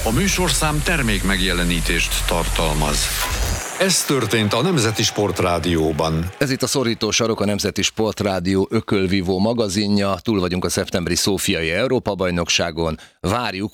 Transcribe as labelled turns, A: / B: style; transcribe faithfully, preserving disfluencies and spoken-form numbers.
A: A műsorszám termék megjelenítést tartalmaz. Ez történt a Nemzeti Sportrádióban.
B: Ez itt a Szorító sarok, a Nemzeti Sportrádió ökölvívó magazinja. Túl vagyunk a szeptemberi szófiai Európa-bajnokságon. Várjuk,